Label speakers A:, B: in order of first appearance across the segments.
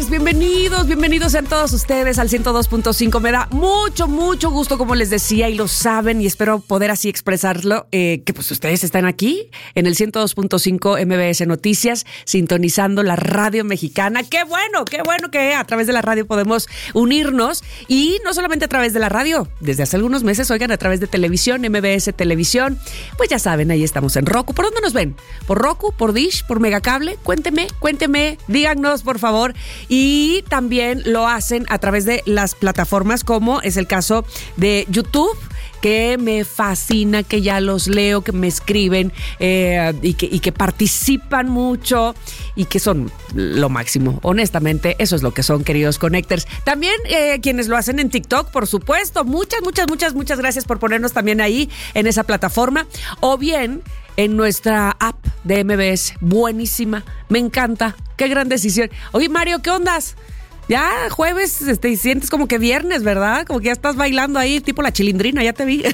A: Connectors, bienvenidos sean todos ustedes al 102.5. Me da mucho gusto, como les decía, y lo saben, y espero poder así expresarlo, que pues ustedes están aquí en el 102.5 MBS Noticias, sintonizando la radio mexicana. Qué bueno que a través de la radio podemos unirnos, y no solamente a través de la radio, desde hace algunos meses, oigan, a través de televisión, MBS Televisión. Pues ya saben, ahí estamos en Roku. ¿Por dónde nos ven? ¿Por Roku? ¿Por Dish? ¿Por Megacable? Cuénteme, díganos, por favor. Y también lo hacen a través de las plataformas, como es el caso de YouTube, que me fascina, que ya los leo, que me escriben y que participan mucho y que son lo máximo. Honestamente, eso es lo que son, queridos Connectors. También quienes lo hacen en TikTok, por supuesto. Muchas gracias por ponernos también ahí en esa plataforma. O bien en nuestra app de MBS. Buenísima, me encanta. Qué gran decisión. Oye, Mario, ¿qué ondas? Ya jueves, sientes como que viernes, ¿verdad? Como que ya estás bailando ahí, tipo la Chilindrina, ya te vi.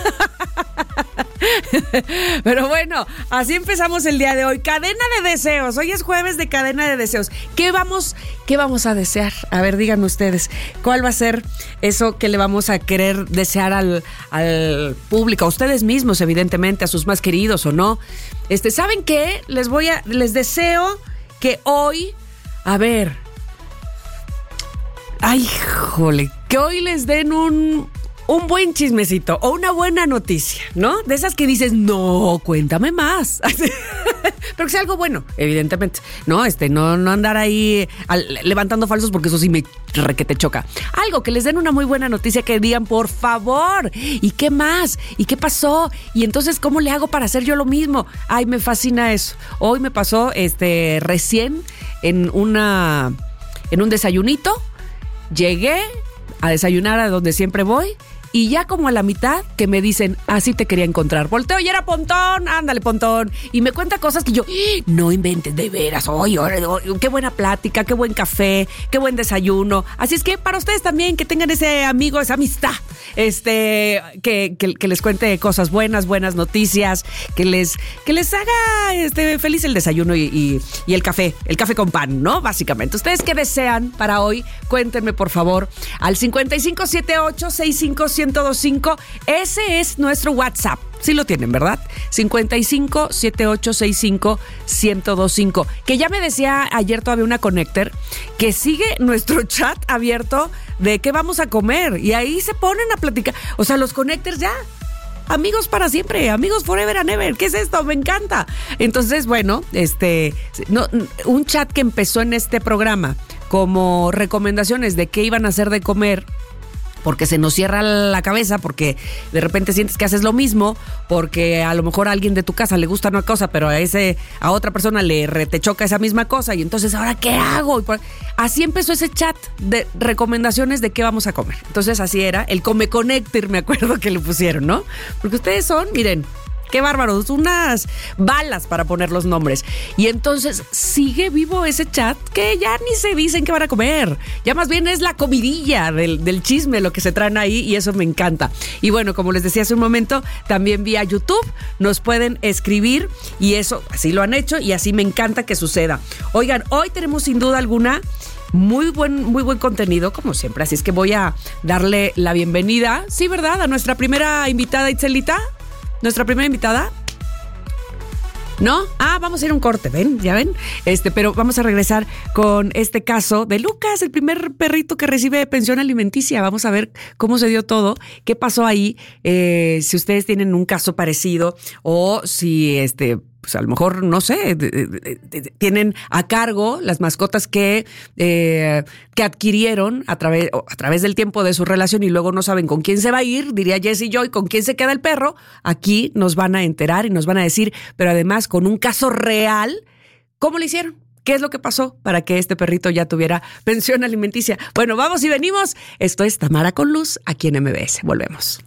A: Pero bueno, así empezamos el día de hoy. Cadena de deseos. Hoy es jueves de cadena de deseos. ¿Qué vamos a desear? A ver, díganme ustedes, ¿cuál va a ser eso que le vamos a querer desear al público? A ustedes mismos, evidentemente, a sus más queridos o no. ¿Saben qué? Les deseo que hoy, a ver, ay, jole, que hoy les den un buen chismecito o una buena noticia, ¿no? De esas que dices, no, cuéntame más. Pero que sea algo bueno, evidentemente. No, no andar ahí levantando falsos, porque eso sí me requete choca. Algo que les den una muy buena noticia, que digan, por favor, ¿y qué más? ¿Y qué pasó? Y entonces, ¿cómo le hago para hacer yo lo mismo? Ay, me fascina eso. Hoy me pasó recién en un desayunito. Llegué a desayunar a donde siempre voy, y ya como a la mitad que me dicen, así te quería encontrar. Volteo y era Pontón, ándale Pontón. Y me cuenta cosas que yo, no inventes, de veras, oye, qué buena plática, qué buen café, qué buen desayuno. Así es que para ustedes también, que tengan ese amigo, esa amistad, que les cuente cosas buenas noticias, que les haga feliz el desayuno y el café con pan, ¿no? Básicamente. ¿Ustedes qué desean para hoy? Cuéntenme, por favor, al 5578-65125. Ese es nuestro WhatsApp. Sí lo tienen, ¿verdad? 5578651025. Que ya me decía ayer todavía una Connector que sigue nuestro chat abierto de qué vamos a comer. Y ahí se ponen a platicar. O sea, los Connectors ya, amigos para siempre, amigos forever and ever. ¿Qué es esto? Me encanta. Entonces, bueno, un chat que empezó en este programa como recomendaciones de qué iban a hacer de comer, porque se nos cierra la cabeza, porque de repente sientes que haces lo mismo, porque a lo mejor a alguien de tu casa le gusta una cosa, pero a otra persona le retechoca esa misma cosa, y entonces, ¿ahora qué hago? Así empezó ese chat de recomendaciones de qué vamos a comer. Entonces así era, el Come Connector, me acuerdo que le pusieron, ¿no? Porque ustedes son, miren, qué bárbaros, unas balas para poner los nombres. Y entonces sigue vivo ese chat, que ya ni se dicen qué van a comer. Ya más bien es la comidilla del chisme lo que se traen ahí, y eso me encanta. Y bueno, como les decía hace un momento, también vía YouTube nos pueden escribir, y eso así lo han hecho, y así me encanta que suceda. Oigan, hoy tenemos sin duda alguna muy buen contenido, como siempre. Así es que voy a darle la bienvenida, sí, ¿verdad?, a nuestra primera invitada, Itzelita. Nuestra primera invitada, ¿no? Vamos a ir a un corte, ya ven. Pero vamos a regresar con este caso de Lucas, el primer perrito que recibe pensión alimenticia. Vamos a ver cómo se dio todo, qué pasó ahí, si ustedes tienen un caso parecido, o si pues a lo mejor, no sé, tienen a cargo las mascotas que adquirieron a través del tiempo de su relación, y luego no saben con quién se va a ir, diría Jessy Joy, con quién se queda el perro. Aquí nos van a enterar y nos van a decir, pero además con un caso real, ¿cómo le hicieron? ¿Qué es lo que pasó para que este perrito ya tuviera pensión alimenticia? Bueno, vamos y venimos. Esto es Tamara con Luz, aquí en MBS. Volvemos.